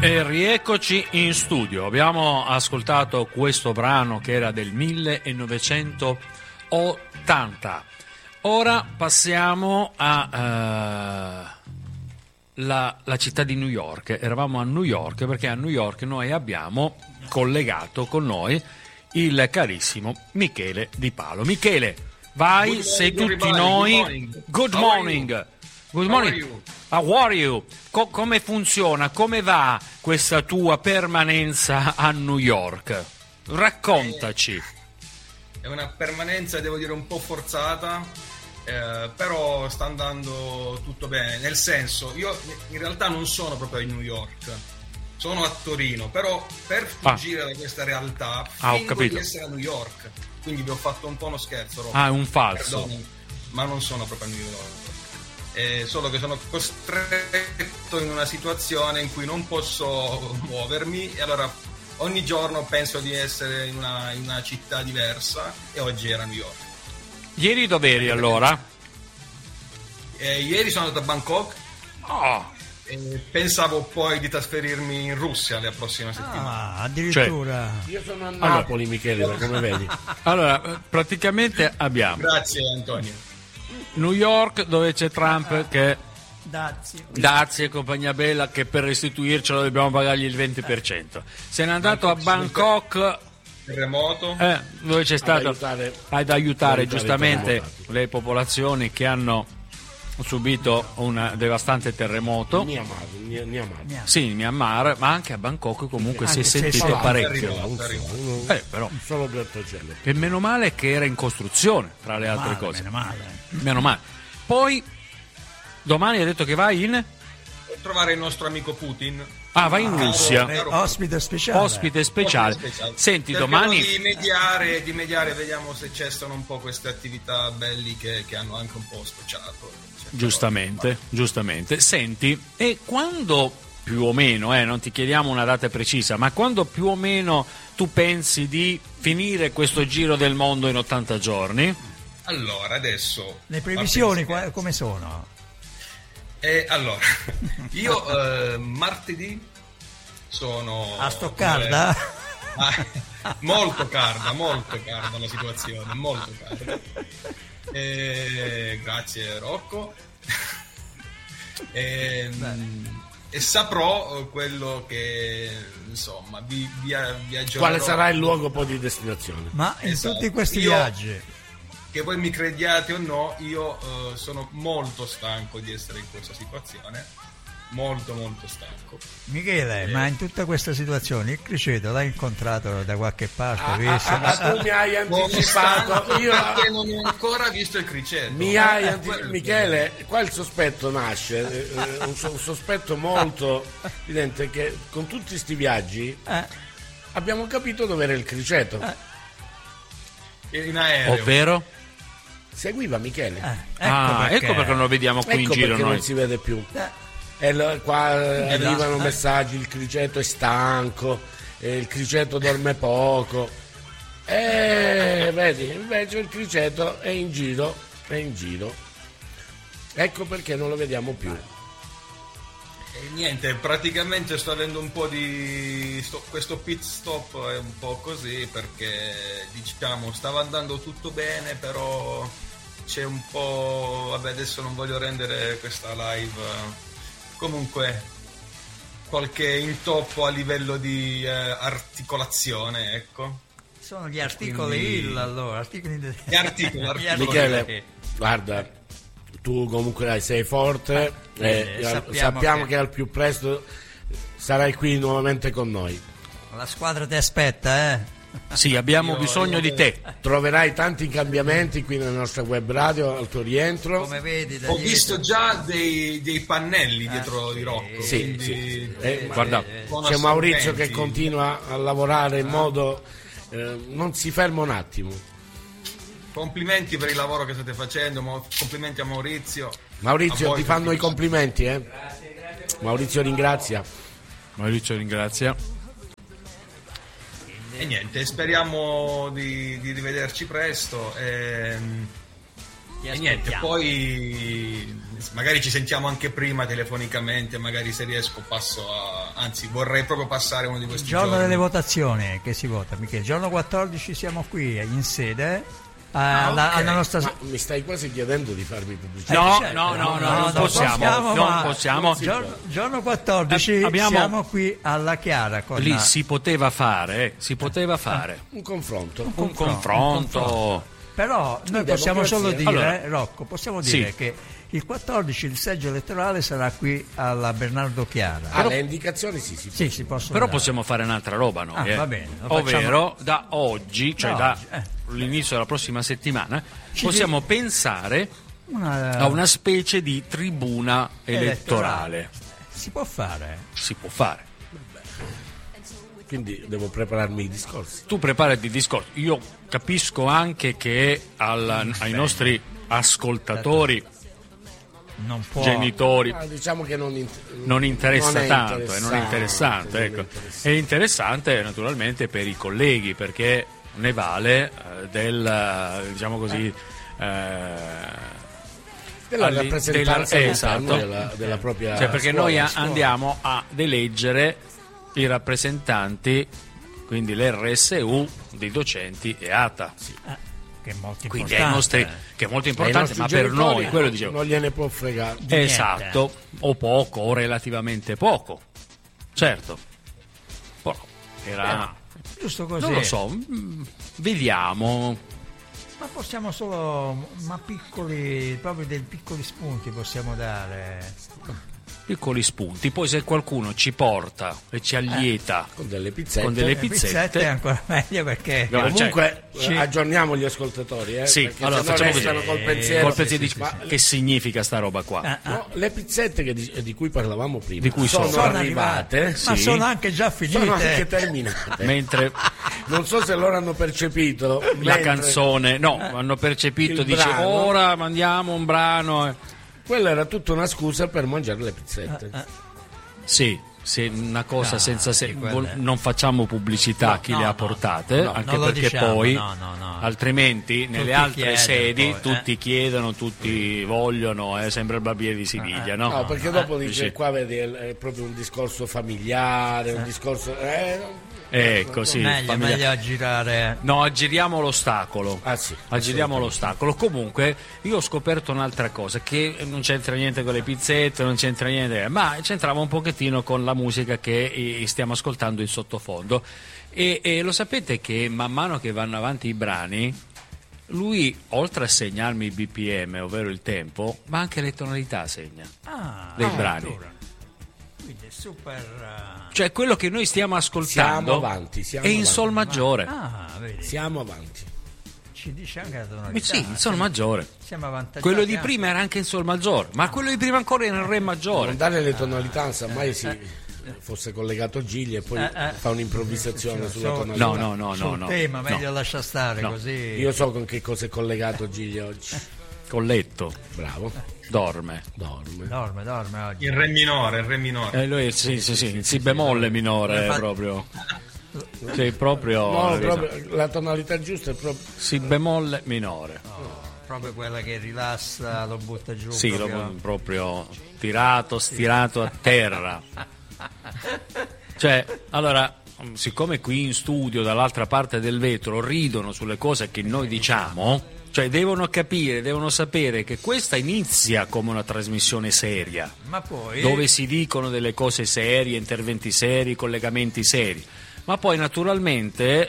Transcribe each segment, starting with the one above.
E rieccoci in studio. Abbiamo ascoltato questo brano che era del 1980. Ora passiamo a la città di New York. Eravamo a New York perché a New York noi abbiamo collegato con noi il carissimo Michele Di Palo. Michele, vai, sei tutti noi. Good morning. Good morning. How are you? Come funziona? Come va questa tua permanenza a New York? Raccontaci. È una permanenza, devo dire, un po' forzata, però sta andando tutto bene. Nel senso, io in realtà non sono proprio a New York, sono a Torino, però per fuggire da questa realtà fingo di essere a New York. Quindi vi ho fatto un po' uno scherzo. È un falso. Perdoni, ma non sono proprio a New York. Solo che sono costretto in una situazione in cui non posso muovermi e allora ogni giorno penso di essere in una città diversa e oggi era New York. Ieri dov'eri allora? Ieri sono andato a Bangkok. Pensavo poi di trasferirmi in Russia la prossima settimana. Addirittura. Io sono a Napoli, Michele, come vedi. Allora, praticamente abbiamo. Grazie Antonio. New York, dove c'è Trump che Dazzi e compagnia bella, che per restituircelo dobbiamo pagargli il 20%. Se n'è andato a Bangkok, terremoto, dove c'è stato ad aiutare giustamente le popolazioni che hanno subito un devastante terremoto. Myanmar. Sì, in Myanmar, ma anche a Bangkok comunque si è sentito parecchio. Però solo 2 ottacelli. E meno male che era in costruzione, tra le altre cose. Meno male. Poi domani hai detto che vai in? Trovare il nostro amico Putin. Vai in Russia. Ospite speciale. Senti, Cercherò domani di mediare, vediamo se cessano un po' queste attività belliche che hanno anche un po' scocciato. Giustamente. Senti, e quando più o meno, non ti chiediamo una data precisa, ma quando più o meno tu pensi di finire questo giro del mondo in 80 giorni? Allora, adesso le previsioni come sono? Allora, io martedì sono a Stoccarda? Molto calda la situazione, molto calda. Grazie Rocco. E saprò quello che insomma vi aggiornerò. Quale sarà il luogo poi di destinazione? Ma in tutti questi viaggi, che voi mi crediate o no, io sono molto stanco di essere in questa situazione, molto stanco. Michele, ma in tutta questa situazione il criceto l'hai incontrato da qualche parte? Tu mi hai anticipato, io non ho ancora visto il criceto. Michele, qua il sospetto nasce, un sospetto molto evidente, che con tutti sti viaggi abbiamo capito dove era il criceto. In aereo. Ovvero? Seguiva Michele. Ecco perché non lo vediamo qui in giro. Non si vede più. Qua arrivano messaggi: il criceto è stanco, il criceto dorme poco. Vedi, invece il criceto è in giro. Ecco perché non lo vediamo più. Niente, praticamente sto avendo un po' di questo pit stop è un po' così, perché diciamo stava andando tutto bene, però c'è un po', vabbè, adesso non voglio rendere questa live, comunque qualche intoppo a livello di articolazione, ecco. Sono gli articoli. Gli articoli. Michele, guarda, tu comunque sei forte, sappiamo che al più presto sarai qui nuovamente con noi. La squadra ti aspetta, Sì, abbiamo bisogno di te. Troverai tanti cambiamenti qui nella nostra web radio al tuo rientro. Come vedi, ho visto già dei pannelli dietro di Rocco. Sì. Guarda, c'è Maurizio che continua a lavorare in modo non si ferma un attimo. Complimenti per il lavoro che state facendo, complimenti a Maurizio. Maurizio, ti fanno i complimenti, Grazie. Maurizio ringrazia. E niente, speriamo di rivederci presto. E niente, poi magari ci sentiamo anche prima telefonicamente, magari se riesco passo anzi vorrei proprio passare uno di questi giorno giorni. delle votazioni che si vota, Michele, giorno 14 siamo qui in sede alla nostra... Ma mi stai quasi chiedendo di farmi pubblicità? No, certo. non possiamo. Non possiamo. Giorno 14 siamo qui alla Chiara con Lì si poteva fare. Un confronto. Un confronto. Però noi possiamo solo dire, Allora, Rocco, possiamo dire sì. che il 14 il seggio elettorale sarà qui alla Bernardo Chiara. Le indicazioni sì, Sì, si possono Però dare. possiamo fare un'altra roba noi. va bene, lo Ovvero da oggi, cioè Da da oggi, l'inizio della prossima settimana, possiamo pensare Una- a una specie di tribuna elettorale. Si può fare. Si può fare. quindi devo prepararmi i discorsi. Tu preparati il discorso. Io capisco anche che ai nostri ascoltatori, Non può. genitori, Diciamo che non interessa non è tanto, non è interessante. non è Ecco. interessante. È interessante naturalmente per i colleghi, perché ne vale diciamo così, Della rappresentanza esatto. della propria cioè, perché scuola, noi scuola. andiamo ad eleggere i rappresentanti, quindi l'RSU di docenti e ATA. Che è molto Quindi importante. che è molto Ai importante, nostri ma per genitori noi, quello dicevo. non gliene può fregare. Esatto, o poco, o relativamente poco. Certo. Però era... Giusto così. non lo so, vediamo. Ma possiamo solo, piccoli, proprio dei piccoli spunti possiamo dare. Piccoli spunti. Poi se qualcuno ci porta e ci allieta Con delle pizzette. con delle Le pizzette è ancora meglio perché No, Comunque ci- aggiorniamo gli ascoltatori, Sì, perché allora sennò facciamo restano così. col pensiero. Col pensiero di- Ma che significa sta roba qua? no, le pizzette di cui parlavamo prima Di cui sono sono arrivate, ma sì. sono anche già finite. sono anche terminate. Mentre Non so se loro hanno percepito la mentre canzone, no, hanno percepito, il dice brano. ora mandiamo un brano. quella era tutta una scusa per mangiare le pizzette. Sì, una cosa senza sì, quelle- non facciamo pubblicità a chi no, le ha no, portate, no, anche non lo perché diciamo, poi no. altrimenti nelle altre chiedono sedi poi, tutti chiedono, tutti vogliono, è sempre il barbiere di Siviglia, no? No, perché dopo dice dici- qua vedi è proprio un discorso familiare, un discorso Ecco, sì, meglio aggirare. No, aggiriamo l'ostacolo. Ah, sì, Aggiriamo l'ostacolo. Comunque, io ho scoperto un'altra cosa, che non c'entra niente con le pizzette, non c'entra niente, ma c'entrava un pochettino con la musica che stiamo ascoltando in sottofondo. E lo sapete che man mano che vanno avanti i brani, lui, oltre a segnarmi il BPM, ovvero il tempo, ma anche le tonalità segna dei brani. Addirittura. Quindi è super. Cioè, quello che noi stiamo ascoltando Siamo avanti, è in sol maggiore. Vedi, siamo avanti. ci dice anche la tonalità. Sì, in sol maggiore. Siamo avvantaggiati. Quello di anche. prima era anche in sol maggiore, ma quello di prima ancora era in re maggiore. Non dare le tonalità, semmai fosse collegato Gigli e poi fa un'improvvisazione sulla tonalità. No. Sul tema, meglio lascia stare così. Io so con che cosa è collegato Gigli oggi. Col letto, Bravo, dorme. dorme. Dorme oggi. Il re minore. Lui sì, il si bemolle minore proprio. Sì, proprio, No, proprio, la tonalità giusta è proprio. si bemolle minore. Proprio quella che rilassa, lo butta giù. Sì, proprio. proprio tirato, stirato a terra. Cioè, allora, siccome qui in studio, dall'altra parte del vetro, ridono sulle cose che noi diciamo, cioè devono capire, devono sapere che questa inizia come una trasmissione seria, Ma poi dove si dicono delle cose serie, interventi seri, collegamenti seri, ma poi naturalmente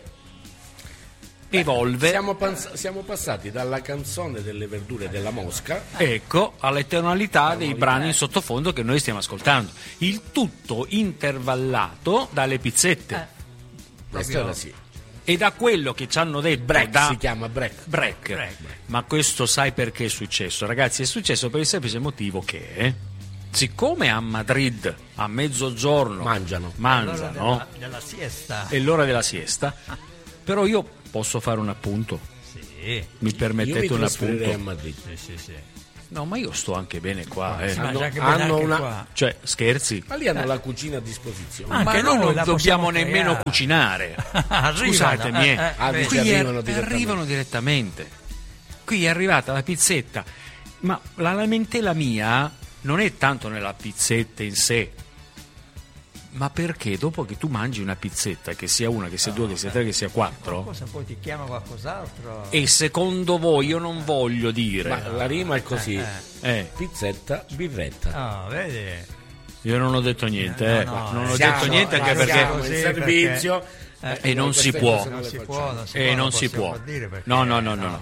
evolve, Siamo passati dalla canzone delle verdure della Mosca ecco, alle tonalità dei brani in sottofondo che noi stiamo ascoltando, il tutto intervallato dalle pizzette questo era sì. e da quello che ci hanno detto Si chiama break. break. Ma questo sai perché è successo? Ragazzi, è successo per il semplice motivo che siccome a Madrid a mezzogiorno Mangiano. della siesta. è l'ora della siesta, però io posso fare un appunto, Sì. mi Io permettete mi un trasferirei a appunto? Madrid. Sì. No, ma io sto anche bene qua, Si mangia anche hanno bene anche una- qua. cioè scherzi, Ma lì hanno la cucina a disposizione. Anche ma noi noi non la dobbiamo possiamo nemmeno creare. cucinare. Arrivano, Scusatemi, Ah, vedi. dici, qui arrivano direttamente. arrivano direttamente. Qui è arrivata la pizzetta Ma la lamentela mia non è tanto nella pizzetta in sé, ma perché dopo che tu mangi una pizzetta, che sia una, che sia due, che sia tre, che sia quattro, Qualcosa poi ti chiama qualcos'altro. e secondo voi, io non voglio dire, Ma la rima è così: eh, pizzetta, birretta. Vedi? io non ho detto niente, non ho detto niente anche perché siamo in servizio e non si può. Non si può, non si E può, non si possiamo può. dire perché- No.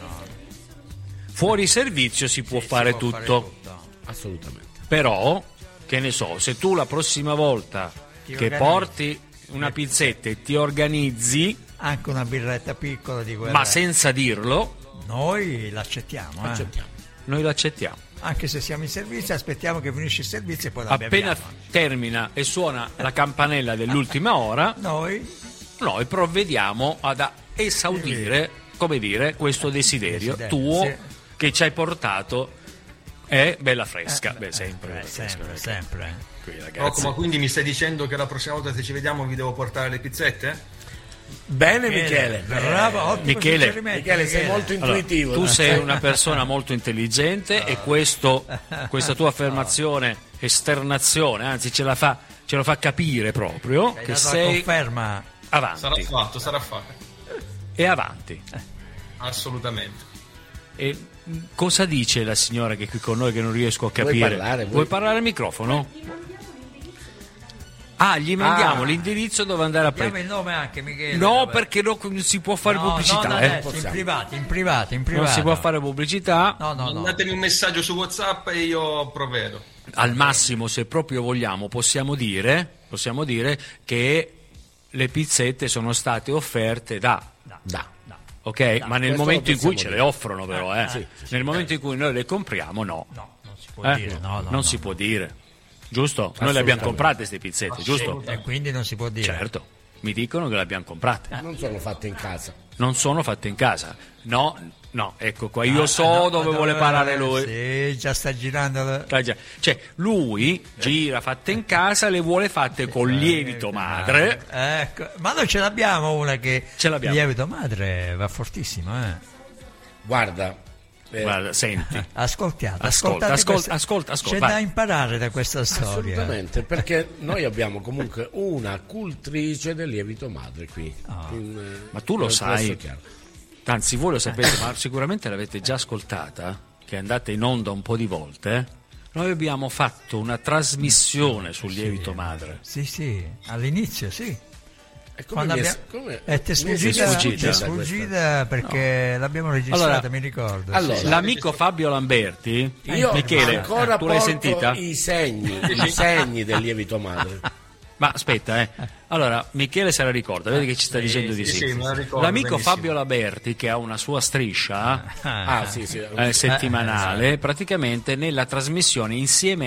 Fuori servizio si può fare si può tutto. Assolutamente. Però, che ne so, se tu la prossima volta Ti che organizzi. porti una pizzetta e ti organizzi, Anche una birretta piccola di quella. ma senza dirlo, Noi l'accettiamo, Accettiamo. noi l'accettiamo. Anche se siamo in servizio, aspettiamo che finisce il servizio e poi la Appena beviamo. termina e suona la campanella dell'ultima ora, Noi noi provvediamo ad esaudire, come dire, questo desiderio tuo sì. che ci hai portato. È bella fresca, sempre bella fresca, sempre, perché sempre. qui, Rocco, ragazzi, ma quindi mi stai dicendo che la prossima volta se ci vediamo vi devo portare le pizzette? Bene, Michele. Bravo, ottimo Michele. suggerimento, Michele, sei molto allora, intuitivo. tu sei una persona molto intelligente e questa tua affermazione, esternazione, anzi ce lo fa capire proprio Hai che dato la sei conferma. Sarà avanti fatto, sarà fatto. e avanti. Assolutamente. E cosa dice la signora che è qui con noi che non riesco a Vuoi capire? parlare, Vuoi parlare al microfono? Ah, gli mandiamo l'indirizzo dove andare a Diamo prendere. il nome anche, Michele. No, Vabbè. perché non si può fare No, pubblicità, non eh. adesso, in privato, in privato. Non si può fare pubblicità. No. Mandatemi un messaggio su WhatsApp e io provvedo. Al massimo, se proprio vogliamo, possiamo dire che le pizzette sono state offerte da. Ok? Ma nel questo momento lo in cui possiamo ce dire. le offrono, però, nel momento in cui noi le compriamo, no. No, non si può dire. Non si può dire. Giusto? Noi le abbiamo comprate queste pizzette, giusto? E quindi non si può dire. Certo. Mi dicono che le abbiamo comprate. Non sono fatte in casa. Non sono fatte in casa. No, ecco qua. Io so dove vuole parare lui. Sì, già sta girando. Cioè, lui gira fatte in casa, le vuole fatte con lievito madre. Ecco. Ma noi ce l'abbiamo una che Ce l'abbiamo. il lievito madre va fortissimo, Guarda, Guarda, senti. Ascoltate Ascolta, c'è vai. da imparare da questa storia. assolutamente, perché noi abbiamo comunque una cultrice del lievito madre qui. Ma tu lo nel sai. Presso Chiaro. Anzi, voi lo sapete, ma sicuramente l'avete già ascoltata, che è andata in onda un po' di volte. Noi abbiamo fatto una trasmissione sul lievito madre. Sì, all'inizio sì. E come Quando mi è- abbiamo- come- ti è mi è sfuggita, questa? perché l'abbiamo registrata, Allora- mi ricordo. allora, sì. L'amico Fabio Lamberti, Io Michele, ancora tu l'hai porto sentita? i segni del lievito madre. Ma aspetta, Allora, Michele se la ricorda, vedi che ci sta dicendo di sì. me la ricordo L'amico benissimo. Fabio Lamberti, che ha una sua striscia Ah, sì. settimanale, praticamente nella trasmissione Insieme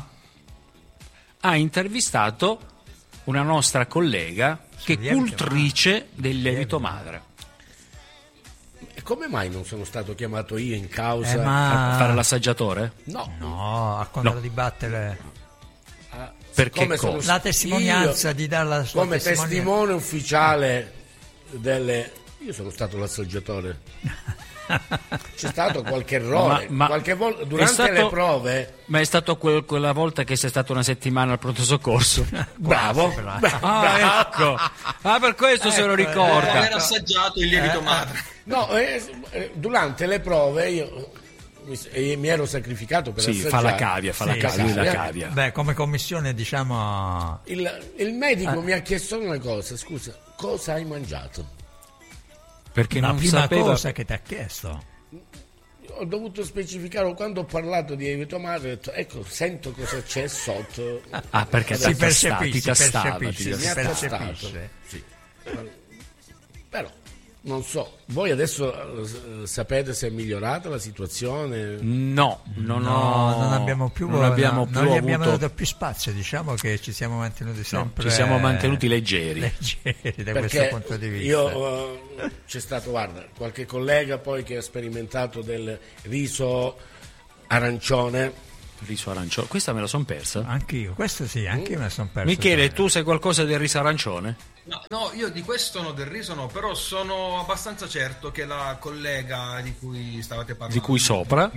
ha intervistato una nostra collega che è lievito cultrice del lievito madre. E come mai non sono stato chiamato io in causa? ma A fare l'assaggiatore? No, no, a conto di battere Perché come sono cosa? la testimonianza io, di dare la sua come testimonianza. testimone ufficiale delle. Io sono stato l'assaggiatore. C'è stato qualche errore, Ma qualche volta è durante stato- le prove. Ma è stato quella volta che sei stato una settimana al pronto soccorso? Bravo, Ah, ecco. Ah, per questo se lo ricorda. Aver assaggiato il lievito madre. No, durante le prove io mi ero sacrificato per Sì, assaggiare. fa la cavia, lui la cavia. Beh, come commissione diciamo Il medico mi ha chiesto una cosa, scusa, cosa hai mangiato? Perché la non prima sapeva. cosa che ti ha chiesto. Ho dovuto specificare quando ho parlato di lievito madre, ho detto, ecco, sento cosa c'è sotto. Ah, perché Si ti percepisce, tastava, percepisce, Mi ha tastato. percepisce. Sì. Però non so, voi adesso sapete se è migliorata la situazione? No, Non abbiamo più non abbiamo non gli abbiamo avuto. dato più spazio, diciamo che ci siamo mantenuti No, sempre ci siamo mantenuti leggeri. leggeri da questo Perché punto di vista. io c'è stato, guarda, qualche collega poi che ha sperimentato del riso arancione. Riso arancione. Questa me la son persa. Anch'io, questo sì, anche io me ne sono perso. Michele, tu sai qualcosa del riso arancione? No, No, io di questo no, del riso no, però sono abbastanza certo che la collega di cui stavate parlando, Di cui sopra,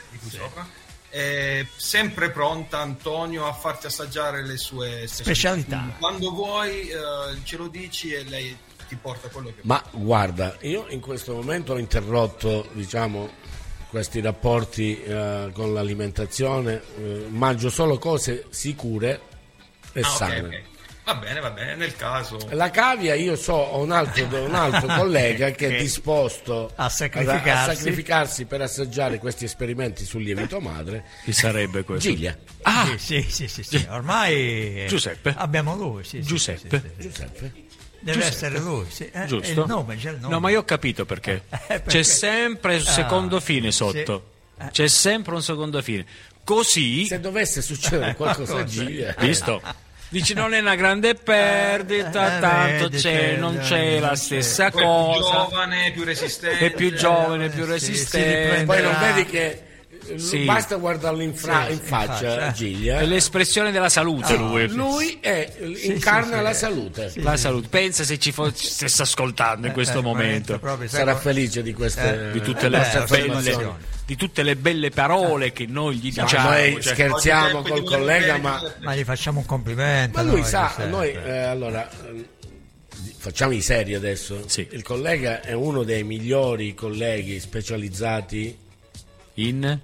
è sempre pronta, Antonio, a farti assaggiare le sue specialità. Quando vuoi ce lo dici e lei ti porta quello che Ma guarda, io in questo momento ho interrotto, diciamo, questi rapporti con l'alimentazione, mangio solo cose sicure e sane. Okay. Va bene, nel caso. La cavia, io ho un altro collega che è disposto a sacrificarsi per assaggiare questi esperimenti sul lievito madre. chi sarebbe questo? Giglia. Sì. Ormai Giuseppe. abbiamo lui. Giuseppe. Giuseppe. Deve essere lui. Giusto? Il nome. No, ma io ho capito perché. C'è sempre un secondo fine sotto. C'è sempre un secondo fine. Così, Se dovesse succedere qualcosa a Giglia, visto? Dici non è una grande perdita, tanto non c'è la stessa Poi cosa. È più giovane, più resistente. È più giovane, più Sì, resistente. poi non vedi che Sì. basta guardarlo in faccia a Giglia. È l'espressione della salute lui. Lui incarna la salute. La salute. Pensa se ci stesse ascoltando in questo momento. Sarà felice di queste Di tutte le affermazioni. di tutte le belle parole che noi gli diciamo. Noi cioè, scherziamo oggi col tempo di collega, volere Ma gli facciamo un complimento. ma lui noi, sa, Giuseppe. noi allora facciamo i seri adesso. Sì. Il collega è uno dei migliori colleghi specializzati. in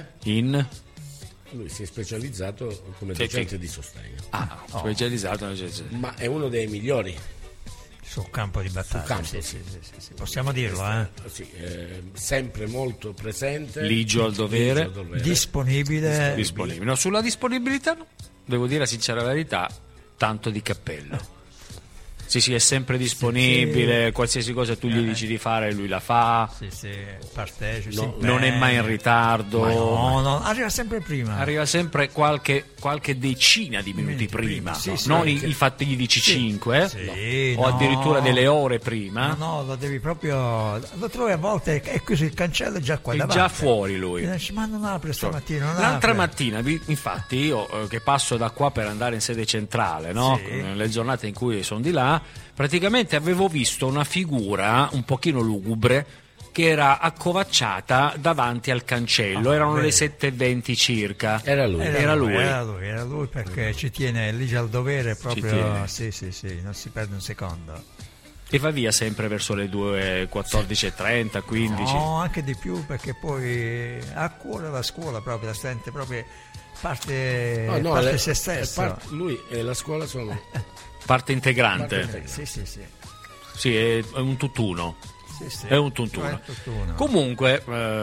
Lui si è specializzato come Sì, docente sì. di sostegno, specializzato ma è uno dei migliori. Sul campo di battaglia. campo, Sì. Possiamo dirlo, Sì, sempre molto presente, ligio al dovere. Disponibile. Disponibile. No, sulla disponibilità devo dire la sincera verità, tanto di cappello. Sì, è sempre disponibile, qualsiasi cosa tu gli dici di fare lui la fa, Sì, partecipa. no, non è mai in ritardo, No, arriva sempre prima. arriva sempre qualche decina di minuti prima, Sì, sì, non anche. infatti gli dici 5 Sì, o no. addirittura delle ore prima, No, lo devi proprio. Lo trovi a volte, è così, il cancello è già qua è davanti. già fuori lui. E dici, ma non apre stamattina. Non L'altra apre. mattina, infatti, io che passo da qua per andare in sede centrale, no? Sì. Nelle giornate in cui sono di là, praticamente avevo visto una figura un pochino lugubre che era accovacciata davanti al cancello. Erano le 7:20 circa. Era lui. Era lui. Era lui perché ci tiene lì al dovere proprio. tiene. Sì, non si perde un secondo. E va via sempre verso le 2:14:30, 15. No, anche di più perché poi ha a cuore la scuola proprio, la sente proprio parte se stesso. Lui e la scuola sono Parte integrante. Sì. Sì, è un tutt'uno. Sì. È un tutt'uno. È un tutt'uno. Comunque,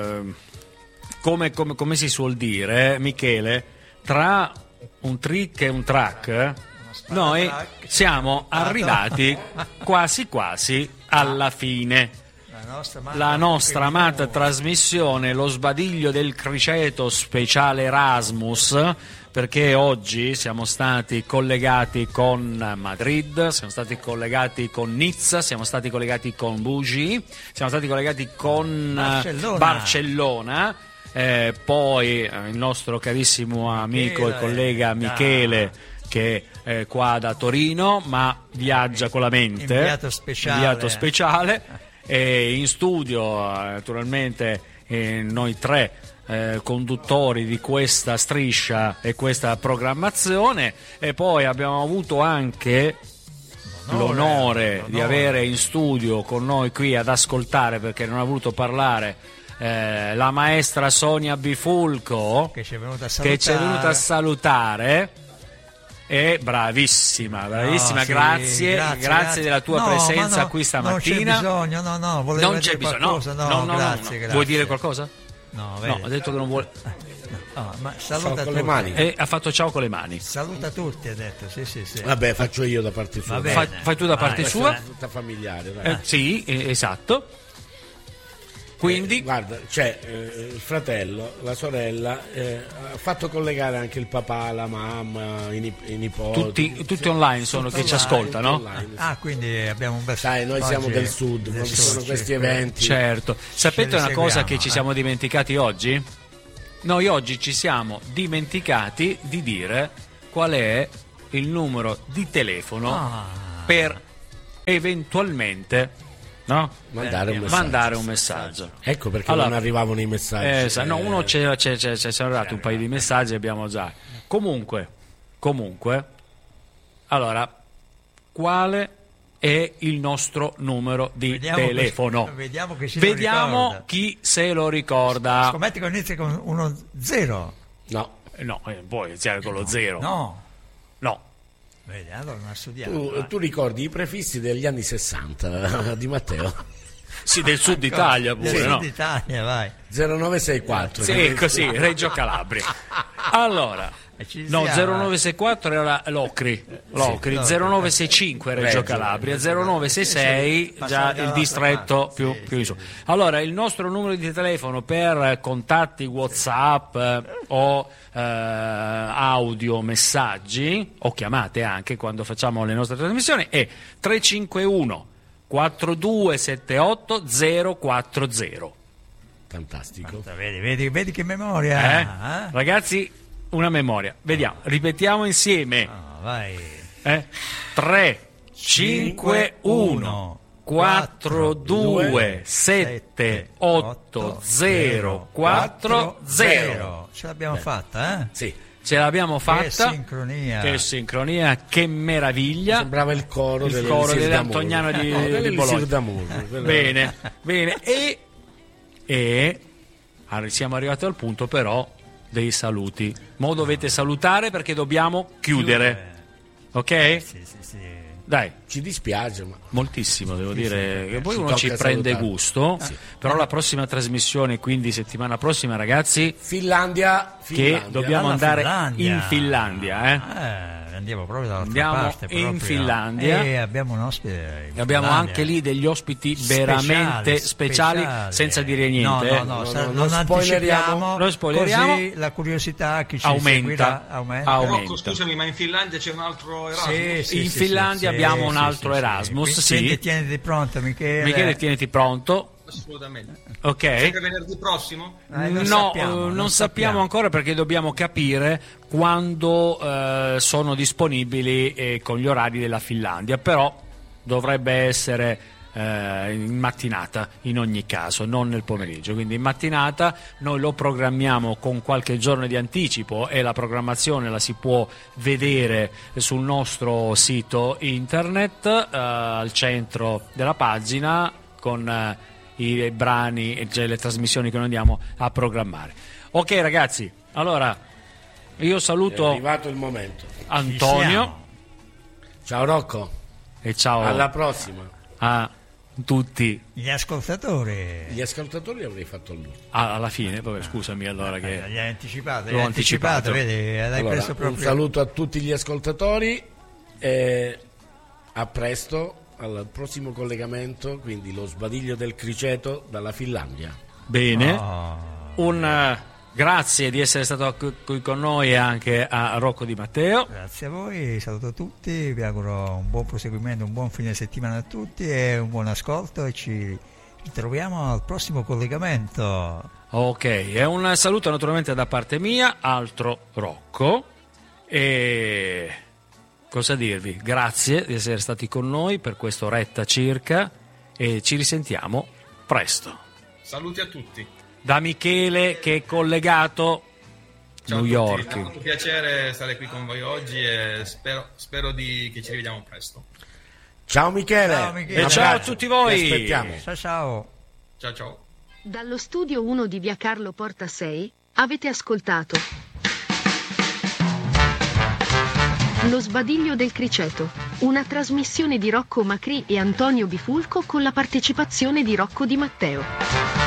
come si suol dire, Michele, tra un trick e un track, noi siamo arrivati quasi alla fine. La nostra amata trasmissione, lo sbadiglio del criceto speciale Erasmus, perché oggi siamo stati collegati con Madrid, siamo stati collegati con Nizza, siamo stati collegati con Bougie, siamo stati collegati con Barcellona. Poi il nostro carissimo amico e collega Michele, che è qua da Torino, ma viaggia con la mente, inviato speciale. E in studio naturalmente noi tre conduttori di questa striscia e questa programmazione, e poi abbiamo avuto anche l'onore di avere in studio con noi qui ad ascoltare, perché non ha voluto parlare, la maestra Sonia Bifulco, che ci è venuta a salutare. E bravissima, grazie della tua presenza qui stamattina. Non c'è bisogno, volevo dire qualcosa. Grazie. Vuoi dire qualcosa? No, ha detto che non vuole. Ma saluta con le tutti. mani. Ha fatto ciao con le mani. Saluta tutti, ha detto. Sì. Vabbè, faccio io da parte sua. Fai tu da parte sua? È tutta familiare, dai. Sì, esatto. Quindi guarda, c'è il fratello, la sorella, ha fatto collegare anche il papà, la mamma, i nipoti. Tutti online sono, che ci ascoltano. Quindi abbiamo un bel. Sai, noi siamo del sud, quando ci sono questi eventi. Certo. Sapete una cosa che ci siamo dimenticati oggi? Noi oggi ci siamo dimenticati di dire qual è il numero di telefono per eventualmente, no? mandare un messaggio. Ecco perché non arrivavano i messaggi. No, uno ci sono arrivati un paio di messaggi, abbiamo già. Comunque, allora, quale è il nostro numero di telefono? Vediamo chi se lo ricorda. Scommetti che inizia con 1-0. No, poi iniziare con lo 0. No. Vedi, allora non studiamo. Tu ricordi i prefissi degli anni 60 di Matteo? Sì, del Sud Italia pure, del no? Sud Italia, vai. 0964. Sì, così, Reggio Calabria. Allora, no, 0964 era l'Ocri, 0965 Reggio Calabria, 0966 già il distretto più in su. Allora, il nostro numero di telefono per contatti WhatsApp o audio, messaggi o chiamate anche quando facciamo le nostre trasmissioni è 351 4278 040. Fantastico. Vedi che memoria. Ragazzi, una memoria. Vediamo, ripetiamo insieme. Vai. 351 42 78 040. Ce l'abbiamo fatta, Sì, ce l'abbiamo fatta. Che sincronia, che meraviglia. Sembrava il coro dell'Antoniano di Bologna. Bene. E siamo arrivati al punto però dei saluti. Mo dovete salutare perché dobbiamo chiudere. Ok? Sì. Dai, ci dispiace, ma moltissimo, devo dire che poi uno ci prende gusto, però la prossima trasmissione, quindi settimana prossima, ragazzi, Finlandia. Che dobbiamo andare in Finlandia, Andiamo proprio dall'altra parte in Finlandia e abbiamo un ospite. Abbiamo anche lì degli ospiti veramente speciali, senza dire niente. Non anticipiamo. Noi spoileriamo. Così la curiosità chi ci aumenta. Rocco, scusami, ma in Finlandia c'è un altro Erasmus? Sì, in Finlandia abbiamo un altro Erasmus. Quindi tieniti pronto, Michele. Michele, tieniti pronto. Assolutamente. Ok. Sempre venerdì prossimo? Non sappiamo ancora perché dobbiamo capire quando sono disponibili con gli orari della Finlandia, però dovrebbe essere in mattinata in ogni caso, non nel pomeriggio, quindi in mattinata. Noi lo programmiamo con qualche giorno di anticipo e la programmazione la si può vedere sul nostro sito internet, al centro della pagina, con i brani, cioè le trasmissioni che noi andiamo a programmare. Ok ragazzi, allora io saluto, è arrivato il momento, Antonio, ciao Rocco e ciao alla prossima a tutti gli ascoltatori avrei fatto lui alla fine. Vabbè, scusami, allora che l'hai anticipato, l'ho anticipato. Vedi, l'hai preso proprio. Un saluto a tutti gli ascoltatori e a presto al prossimo collegamento, quindi lo sbadiglio del criceto dalla Finlandia. Bene, grazie di essere stato qui con noi, e anche a Rocco Di Matteo. Grazie a voi, saluto tutti, vi auguro un buon proseguimento, un buon fine settimana a tutti e un buon ascolto, e ci ritroviamo al prossimo collegamento. Ok, e un saluto naturalmente da parte mia, altro Rocco, e cosa dirvi? Grazie di essere stati con noi per quest'oretta circa, e ci risentiamo presto. Saluti a tutti. Da Michele, che è collegato. Ciao New York. Mi ha fatto piacere stare qui con voi oggi e spero che ci rivediamo presto. Ciao Michele. E ciao a tutti voi. Ti aspettiamo. Ciao. Dallo studio 1 di via Carlo Porta 6 avete ascoltato Lo sbadiglio del criceto, una trasmissione di Rocco Macri e Antonio Bifulco con la partecipazione di Rocco Di Matteo.